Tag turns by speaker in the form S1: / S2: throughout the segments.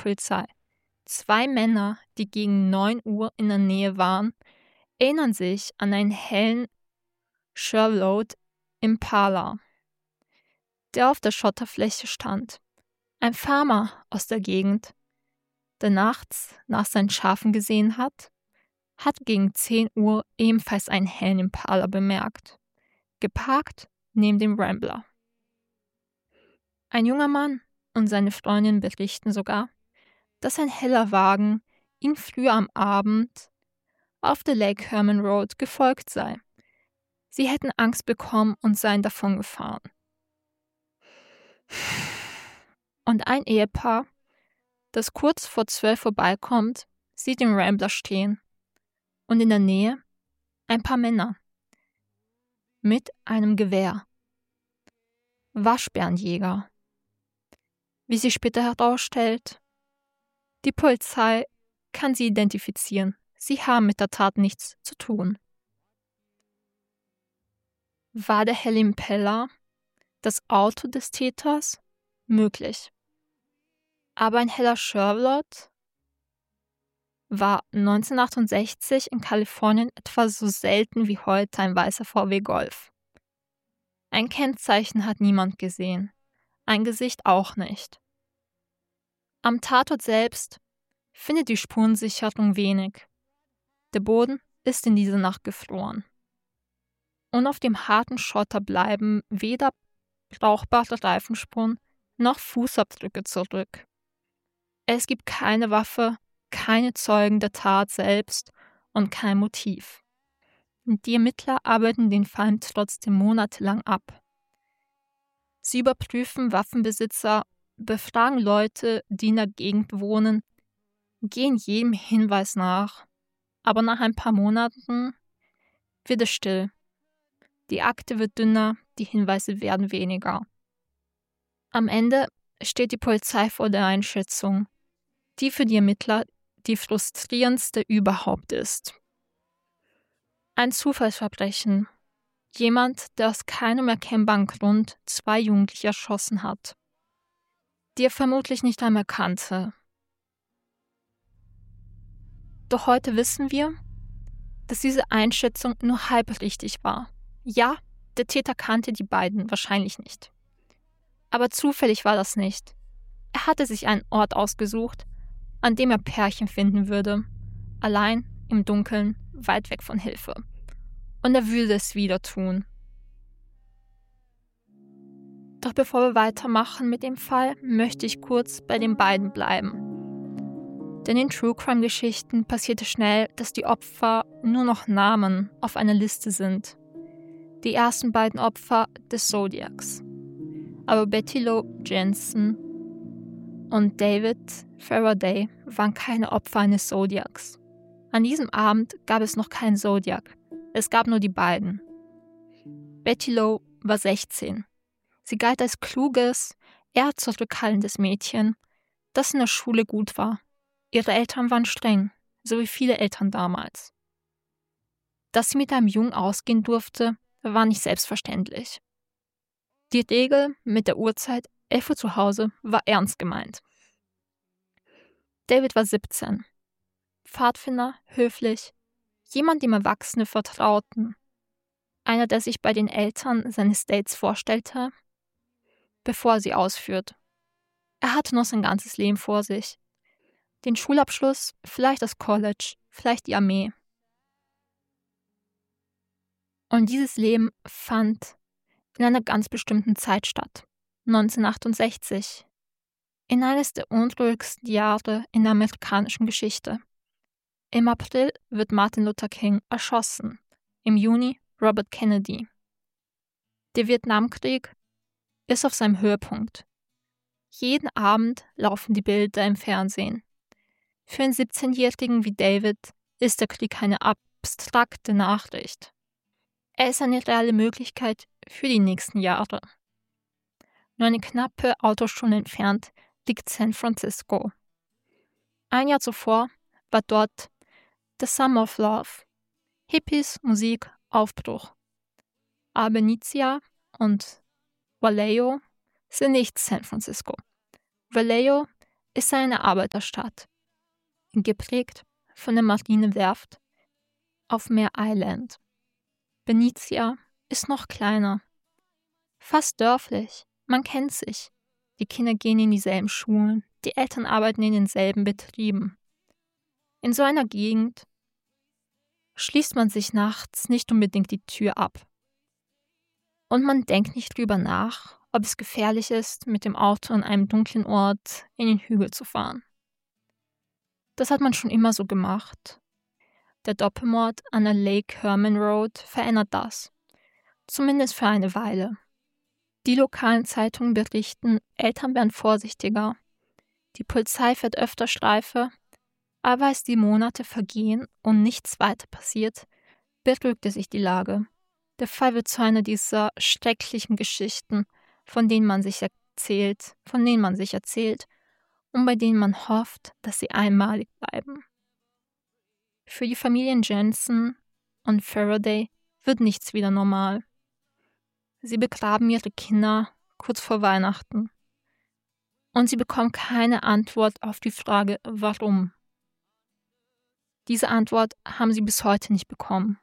S1: Polizei. 2 Männer, die gegen 9 Uhr in der Nähe waren, erinnern sich an einen hellen Chevrolet Impala, der auf der Schotterfläche stand. Ein Farmer aus der Gegend, der nachts nach seinen Schafen gesehen hat gegen 10 Uhr ebenfalls einen hellen Impala bemerkt, geparkt neben dem Rambler. Ein junger Mann und seine Freundin berichten sogar, dass ein heller Wagen ihnen früher am Abend auf der Lake Herman Road gefolgt sei. Sie hätten Angst bekommen und seien davongefahren. Und ein Ehepaar, das kurz vor 12 vorbeikommt, sieht den Rambler stehen und in der Nähe ein paar Männer mit einem Gewehr. Waschbärenjäger. Wie sich später herausstellt, die Polizei kann sie identifizieren. Sie haben mit der Tat nichts zu tun. War der helle Impala das Auto des Täters? Möglich. Aber ein heller Chevrolet war 1968 in Kalifornien etwa so selten wie heute ein weißer VW Golf. Ein Kennzeichen hat niemand gesehen, ein Gesicht auch nicht. Am Tatort selbst findet die Spurensicherung wenig. Der Boden ist in dieser Nacht gefroren. Und auf dem harten Schotter bleiben weder brauchbare Reifenspuren noch Fußabdrücke zurück. Es gibt keine Waffe, keine Zeugen der Tat selbst und kein Motiv. Die Ermittler arbeiten den Fall trotzdem monatelang ab. Sie überprüfen Waffenbesitzer, befragen Leute, die in der Gegend wohnen, gehen jedem Hinweis nach, aber nach ein paar Monaten wird es still. Die Akte wird dünner, die Hinweise werden weniger. Am Ende steht die Polizei vor der Einschätzung, die für die Ermittler die frustrierendste überhaupt ist. Ein Zufallsverbrechen. Jemand, der aus keinem erkennbaren Grund 2 Jugendliche erschossen hat, die er vermutlich nicht einmal kannte. Doch heute wissen wir, dass diese Einschätzung nur halb richtig war. Ja, der Täter kannte die beiden wahrscheinlich nicht. Aber zufällig war das nicht. Er hatte sich einen Ort ausgesucht, an dem er Pärchen finden würde, allein, im Dunkeln, weit weg von Hilfe. Und er würde es wieder tun. Doch bevor wir weitermachen mit dem Fall, möchte ich kurz bei den beiden bleiben. Denn in True-Crime-Geschichten passierte schnell, dass die Opfer nur noch Namen auf einer Liste sind. Die ersten beiden Opfer des Zodiacs. Aber Betty Lou Jensen und David Faraday waren keine Opfer eines Zodiacs. An diesem Abend gab es noch keinen Zodiac. Es gab nur die beiden. Betty Lou war 16. Sie galt als kluges, eher zurückhaltendes Mädchen, das in der Schule gut war. Ihre Eltern waren streng, so wie viele Eltern damals. Dass sie mit einem Jungen ausgehen durfte, war nicht selbstverständlich. Die Regel mit der Uhrzeit 11 Uhr zu Hause war ernst gemeint. David war 17. Pfadfinder, höflich, jemand, dem Erwachsene vertrauten. Einer, der sich bei den Eltern seines Dates vorstellte, bevor er sie ausführt. Er hatte noch sein ganzes Leben vor sich. Den Schulabschluss, vielleicht das College, vielleicht die Armee. Und dieses Leben fand in einer ganz bestimmten Zeit statt. 1968. In eines der unruhigsten Jahre in der amerikanischen Geschichte. Im April wird Martin Luther King erschossen. Im Juni Robert Kennedy. Der Vietnamkrieg ist auf seinem Höhepunkt. Jeden Abend laufen die Bilder im Fernsehen. Für einen 17-Jährigen wie David ist der Krieg keine abstrakte Nachricht. Er ist eine reale Möglichkeit für die nächsten Jahre. Nur eine knappe Autostunde entfernt liegt San Francisco. Ein Jahr zuvor war dort The Summer of Love. Hippies, Musik, Aufbruch. Aber Benicia und Vallejo sind nicht San Francisco. Vallejo ist eine Arbeiterstadt, geprägt von der Marinewerft auf Mare Island. Benicia ist noch kleiner, fast dörflich, man kennt sich. Die Kinder gehen in dieselben Schulen, die Eltern arbeiten in denselben Betrieben. In so einer Gegend schließt man sich nachts nicht unbedingt die Tür ab. Und man denkt nicht drüber nach, ob es gefährlich ist, mit dem Auto an einem dunklen Ort in den Hügel zu fahren. Das hat man schon immer so gemacht. Der Doppelmord an der Lake Herman Road verändert das. Zumindest für eine Weile. Die lokalen Zeitungen berichten, Eltern werden vorsichtiger. Die Polizei fährt öfter Streife, aber als die Monate vergehen und nichts weiter passiert, beruhigte sich die Lage. Der Fall wird zu einer dieser schrecklichen Geschichten, von denen man sich erzählt und bei denen man hofft, dass sie einmalig bleiben. Für die Familien Jensen und Faraday wird nichts wieder normal. Sie begraben ihre Kinder kurz vor Weihnachten. Und sie bekommen keine Antwort auf die Frage, warum. Diese Antwort haben sie bis heute nicht bekommen.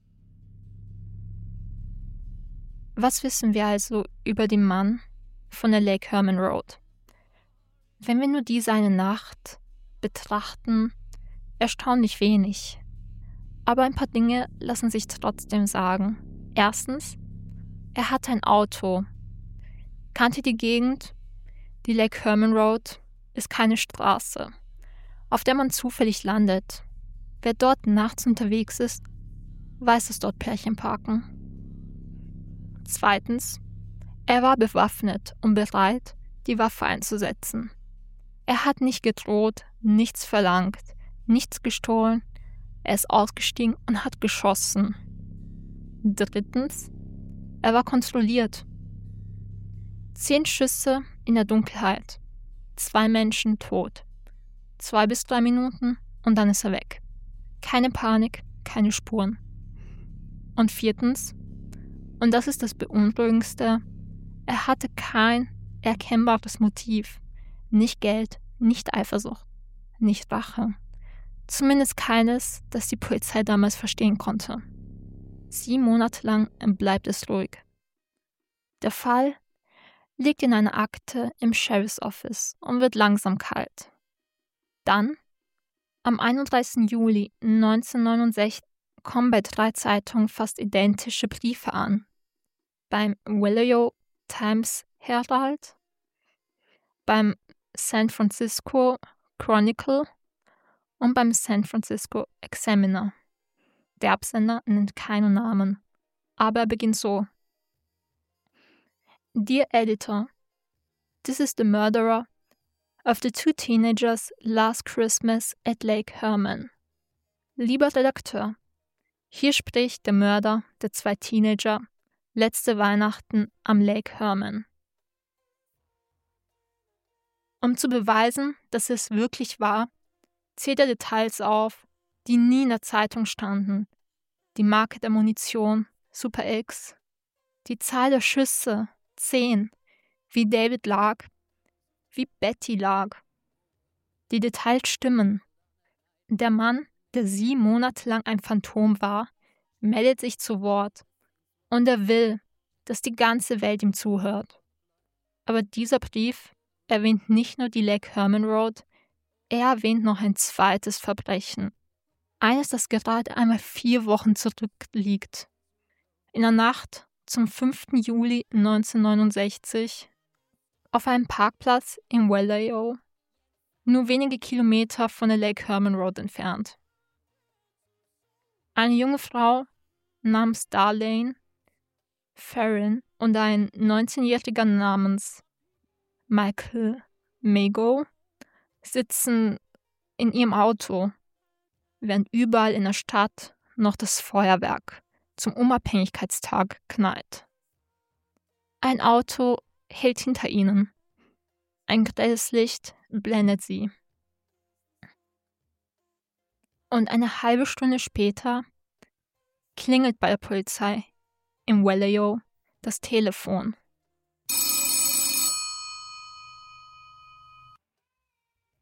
S1: Was wissen wir also über den Mann von der Lake Herman Road? Wenn wir nur diese eine Nacht betrachten, erstaunlich wenig. Aber ein paar Dinge lassen sich trotzdem sagen. Erstens, er hatte ein Auto, kannte die Gegend. Die Lake Herman Road ist keine Straße, auf der man zufällig landet. Wer dort nachts unterwegs ist, weiß, dass dort Pärchen parken. Zweitens, er war bewaffnet und bereit, die Waffe einzusetzen. Er hat nicht gedroht, nichts verlangt, nichts gestohlen. Er ist ausgestiegen und hat geschossen. Drittens, er war kontrolliert. 10 Schüsse in der Dunkelheit. 2 Menschen tot. 2 bis 3 Minuten und dann ist er weg. Keine Panik, keine Spuren. Und viertens, und das ist das Beunruhigendste, er hatte kein erkennbares Motiv. Nicht Geld, nicht Eifersucht, nicht Rache. Zumindest keines, das die Polizei damals verstehen konnte. 7 Monate lang bleibt es ruhig. Der Fall liegt in einer Akte im Sheriff's Office und wird langsam kalt. Dann, am 31. Juli 1969, kommen bei 3 Zeitungen fast identische Briefe an. Beim Willowio Times Herald, beim San Francisco Chronicle und beim San Francisco Examiner. Der Absender nennt keinen Namen, aber er beginnt so. Dear Editor, this is the murderer of the 2 teenagers last Christmas at Lake Herman. Lieber Redakteur, hier spricht der Mörder der 2 Teenager letzte Weihnachten am Lake Herman. Um zu beweisen, dass es wirklich war, zählt er Details auf, die nie in der Zeitung standen. Die Marke der Munition, Super X, die Zahl der Schüsse, 10, wie David lag, wie Betty lag. Die Details stimmen. Der Mann, der 7 Monate lang ein Phantom war, meldet sich zu Wort. Und er will, dass die ganze Welt ihm zuhört. Aber dieser Brief erwähnt nicht nur die Lake Herman Road, er erwähnt noch ein zweites Verbrechen. Eines, das gerade einmal 4 Wochen zurückliegt. In der Nacht zum 5. Juli 1969 auf einem Parkplatz in Willowio, nur wenige Kilometer von der Lake Herman Road entfernt. Eine junge Frau namens Darlene Ferrin und ein 19-Jähriger namens Michael Mago sitzen in ihrem Auto, während überall in der Stadt noch das Feuerwerk zum Unabhängigkeitstag knallt. Ein Auto hält hinter ihnen. Ein grelles Licht blendet sie. Und eine halbe Stunde später klingelt bei der Polizei in Willowio das Telefon.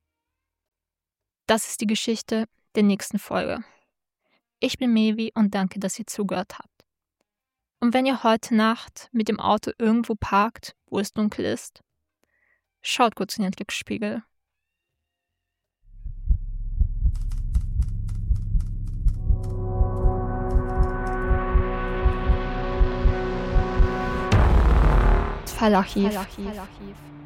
S1: Das ist die Geschichte der nächsten Folge. Ich bin Mevi und danke, dass ihr zugehört habt. Und wenn ihr heute Nacht mit dem Auto irgendwo parkt, wo es dunkel ist, schaut kurz in den Rückspiegel. Fallarchiv.